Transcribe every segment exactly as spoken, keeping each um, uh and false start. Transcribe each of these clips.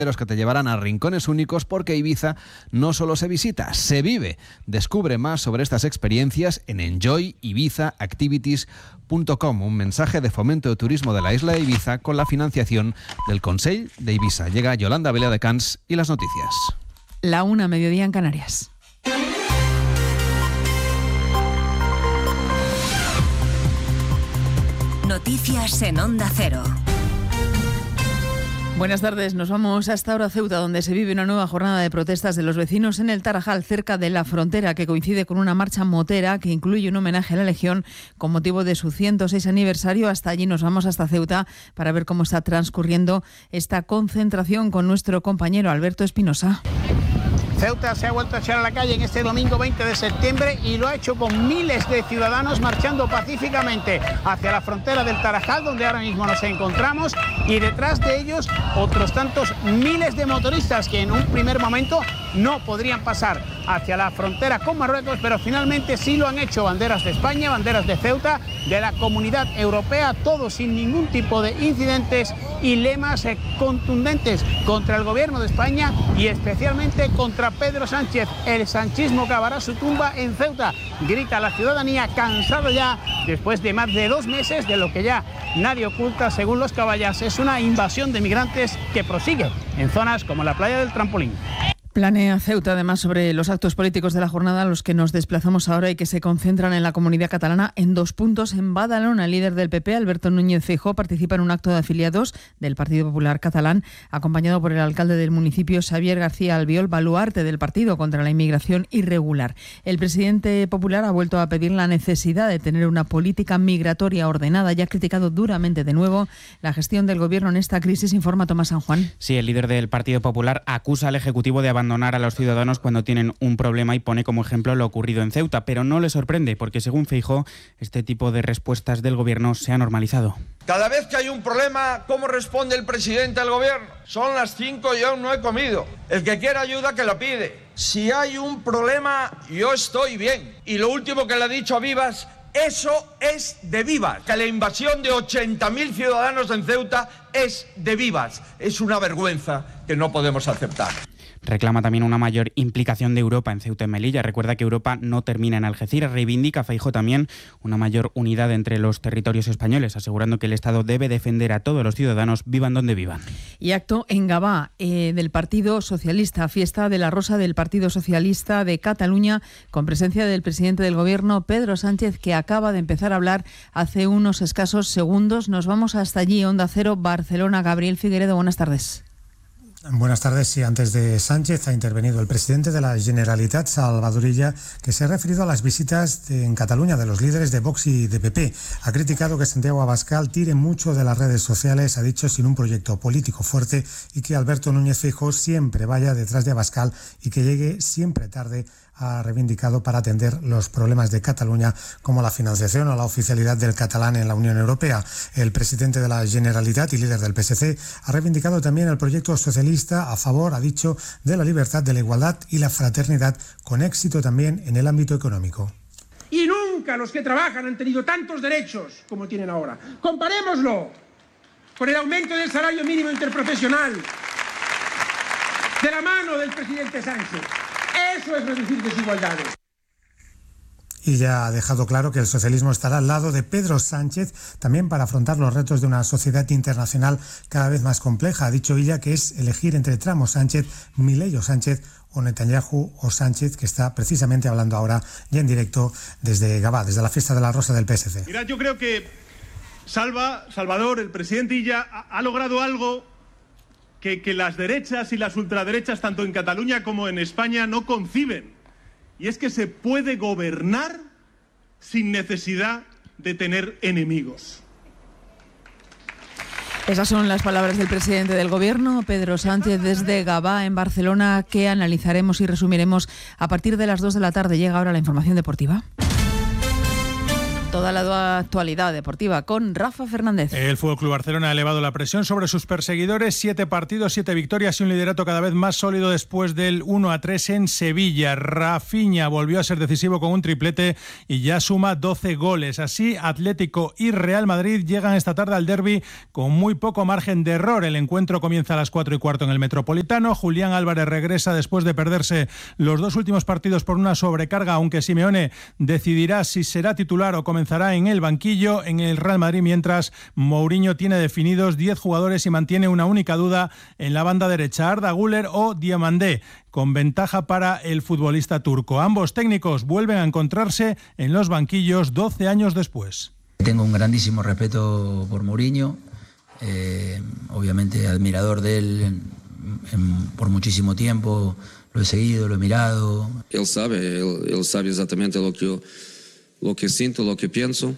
que te llevarán a rincones únicos, porque Ibiza no solo se visita, se vive. Descubre más sobre estas experiencias en enjoy ibiza activities punto com, un mensaje de fomento de turismo de la isla de Ibiza con la financiación del Consell de Ibiza. Llega Yolanda Belea de Cans y las noticias. La una, mediodía en Canarias. Noticias en Onda Cero. Buenas tardes, nos vamos hasta ahora a Ceuta, donde se vive una nueva jornada de protestas de los vecinos en el Tarajal, cerca de la frontera, que coincide con una marcha motera que incluye un homenaje a la Legión con motivo de su ciento seis aniversario. Hasta allí nos vamos, hasta Ceuta, para ver cómo está transcurriendo esta concentración con nuestro compañero Alberto Espinosa. Ceuta se ha vuelto a echar a la calle en este domingo veinte de septiembre y lo ha hecho con miles de ciudadanos marchando pacíficamente hacia la frontera del Tarajal, donde ahora mismo nos encontramos, y detrás de ellos otros tantos miles de motoristas que en un primer momento no podrían pasar hacia la frontera con Marruecos, pero finalmente sí lo han hecho. Banderas de España, banderas de Ceuta, de la Comunidad Europea, todo sin ningún tipo de incidentes, y lemas contundentes contra el gobierno de España y especialmente contra Pedro Sánchez. El sanchismo cavará su tumba en Ceuta, grita la ciudadanía, cansado ya después de más de dos meses de lo que ya nadie oculta, según los caballas, es una invasión de migrantes que prosigue en zonas como la playa del Trampolín. Planea Ceuta, además, sobre los actos políticos de la jornada a los que nos desplazamos ahora y que se concentran en la comunidad catalana en dos puntos. En Badalona, el líder del P P, Alberto Núñez Feijóo, participa en un acto de afiliados del Partido Popular catalán, acompañado por el alcalde del municipio, Xavier García Albiol, baluarte del partido contra la inmigración irregular. El presidente popular ha vuelto a pedir la necesidad de tener una política migratoria ordenada y ha criticado duramente de nuevo la gestión del gobierno en esta crisis, informa Tomás San Juan. Sí, el líder del Partido Popular acusa al Ejecutivo de abandonar a los ciudadanos cuando tienen un problema y pone como ejemplo lo ocurrido en Ceuta, pero no le sorprende porque, según Feijóo, este tipo de respuestas del gobierno se ha normalizado. Cada vez que hay un problema, ¿cómo responde el presidente al gobierno? Son las cinco y aún no he comido. El que quiera ayuda que lo pide. Si hay un problema, yo estoy bien. Y lo último que le ha dicho a Vivas, eso es de Vivas. Que la invasión de ochenta mil ciudadanos en Ceuta es de Vivas. Es una vergüenza que no podemos aceptar. Reclama también una mayor implicación de Europa en Ceuta y Melilla. Recuerda que Europa no termina en Algeciras. Reivindica Feijóo también una mayor unidad entre los territorios españoles, asegurando que el Estado debe defender a todos los ciudadanos, vivan donde vivan. Y acto en Gavà eh, del Partido Socialista, fiesta de la Rosa del Partido Socialista de Cataluña, con presencia del presidente del Gobierno, Pedro Sánchez, que acaba de empezar a hablar hace unos escasos segundos. Nos vamos hasta allí, Onda Cero, Barcelona. Gabriel Figueredo, buenas tardes. Buenas tardes. Y antes de Sánchez ha intervenido el presidente de la Generalitat, Salvador Illa, que se ha referido a las visitas de, en Cataluña de los líderes de Vox y de P P. Ha criticado que Santiago Abascal tire mucho de las redes sociales, ha dicho, sin un proyecto político fuerte, y que Alberto Núñez Feijóo siempre vaya detrás de Abascal y que llegue siempre tarde. Ha reivindicado para atender los problemas de Cataluña, como la financiación o la oficialidad del catalán en la Unión Europea. El presidente de la Generalitat y líder del P S C ha reivindicado también el proyecto socialista a favor, ha dicho, de la libertad, de la igualdad y la fraternidad, con éxito también en el ámbito económico. Y nunca los que trabajan han tenido tantos derechos como tienen ahora. Comparémoslo con el aumento del salario mínimo interprofesional de la mano del presidente Sánchez. Eso es reducir desigualdades. Y ya ha dejado claro que el socialismo estará al lado de Pedro Sánchez también para afrontar los retos de una sociedad internacional cada vez más compleja. Ha dicho ella que es elegir entre Trump o Sánchez, Milei o Sánchez, o Netanyahu o Sánchez, que está precisamente hablando ahora ya en directo desde Gavà, desde la fiesta de la Rosa del P S C. Mira, yo creo que Salva, Salvador, el presidente Illa, ha, ha logrado algo que, que las derechas y las ultraderechas, tanto en Cataluña como en España, no conciben. Y es que se puede gobernar sin necesidad de tener enemigos. Esas son las palabras del presidente del Gobierno, Pedro Sánchez, desde Gavà, en Barcelona, que analizaremos y resumiremos a partir de las dos de la tarde. Llega ahora la información deportiva. Toda la actualidad deportiva con Rafa Fernández. El F C Barcelona ha elevado la presión sobre sus perseguidores. Siete partidos, siete victorias y un liderato cada vez más sólido después del uno a tres en Sevilla. Rafinha volvió a ser decisivo con un triplete y ya suma doce goles. Así, Atlético y Real Madrid llegan esta tarde al derbi con muy poco margen de error. El encuentro comienza a las cuatro y cuarto en el Metropolitano. Julián Álvarez regresa después de perderse los dos últimos partidos por una sobrecarga, aunque Simeone decidirá si será titular o comenzará en el banquillo en el Real Madrid, mientras Mourinho tiene definidos diez jugadores y mantiene una única duda en la banda derecha, Arda Güler o Diomandé, con ventaja para el futbolista turco. Ambos técnicos vuelven a encontrarse en los banquillos doce años después. Tengo un grandísimo respeto por Mourinho, eh, obviamente admirador de él en, en, por muchísimo tiempo, lo he seguido, lo he mirado. Él sabe, él, él sabe exactamente lo que yo, lo que siento, lo que pienso.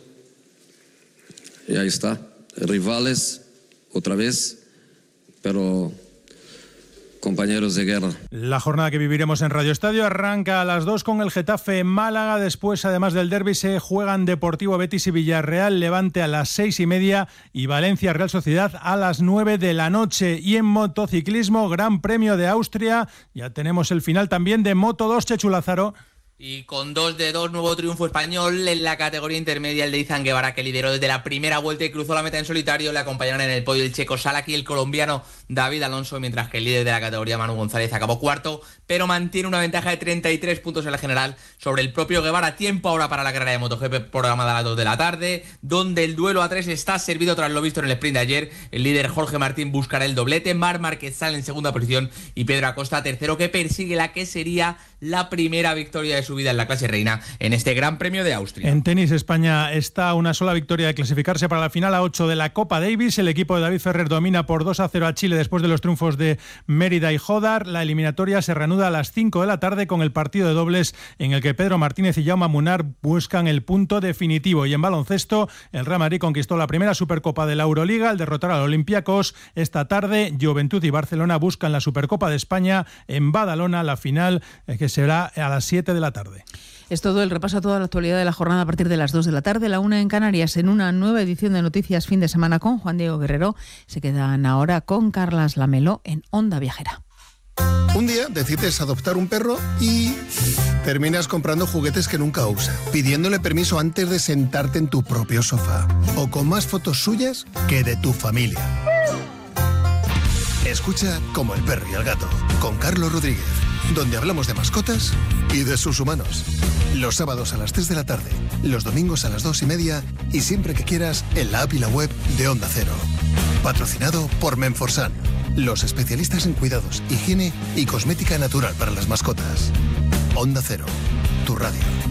Y ahí está. Rivales, otra vez, pero compañeros de guerra. La jornada que viviremos en Radio Estadio arranca a las dos con el Getafe en Málaga. Después, además del derbi, se juegan Deportivo Betis y Villarreal, Levante a las seis y media y Valencia Real Sociedad a las nueve de la noche. Y en motociclismo, Gran Premio de Austria. Ya tenemos el final también de Moto dos, Chechu Lázaro. Y con dos de dos, nuevo triunfo español en la categoría intermedia, el de Izan Guevara, que lideró desde la primera vuelta y cruzó la meta en solitario. Le acompañaron en el podio el checo Salak y el colombiano David Alonso, mientras que el líder de la categoría, Manu González, acabó cuarto, pero mantiene una ventaja de treinta y tres puntos en la general sobre el propio Guevara. Tiempo ahora para la carrera de MotoGP programada a las dos de la tarde, donde el duelo a tres está servido tras lo visto en el sprint de ayer. El líder Jorge Martín buscará el doblete, Marc Márquez sale en segunda posición y Pedro Acosta tercero, que persigue la que sería la primera victoria de su vida en la clase reina en este Gran Premio de Austria. En tenis, España está a una sola victoria de clasificarse para la final a ocho de la Copa Davis. El equipo de David Ferrer domina por dos a cero a Chile después de los triunfos de Mérida y Jodar. La eliminatoria se reanuda a las cinco de la tarde con el partido de dobles en el que Pedro Martínez y Jaume Munar buscan el punto definitivo. Y en baloncesto, el Real Madrid conquistó la primera Supercopa de la Euroliga al derrotar al Olympiacos. Esta tarde, Juventud y Barcelona buscan la Supercopa de España en Badalona, la final que será a las siete de la tarde. Es todo el repaso a toda la actualidad de la jornada a partir de las dos de la tarde, la una en Canarias, en una nueva edición de Noticias Fin de Semana con Juan Diego Guerrero. Se quedan ahora con Carlas Lamelo en Onda Viajera. Un día decides adoptar un perro y terminas comprando juguetes que nunca usa, pidiéndole permiso antes de sentarte en tu propio sofá, o con más fotos suyas que de tu familia. Escucha Como el perro y el gato, con Carlos Rodríguez, donde hablamos de mascotas y de sus humanos. Los sábados a las tres de la tarde, los domingos a las dos y media y siempre que quieras en la app y la web de Onda Cero. Patrocinado por Menforsan, los especialistas en cuidados, higiene y cosmética natural para las mascotas. Onda Cero, tu radio.